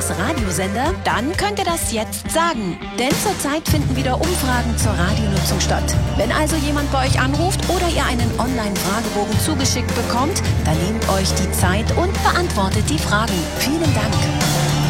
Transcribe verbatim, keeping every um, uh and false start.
Lieblingsradiosender? Dann könnt ihr das jetzt sagen. Denn zurzeit finden wieder Umfragen zur Radionutzung statt. Wenn also jemand bei euch anruft oder ihr einen Online-Fragebogen zugeschickt bekommt, dann nehmt euch die Zeit und beantwortet die Fragen. Vielen Dank.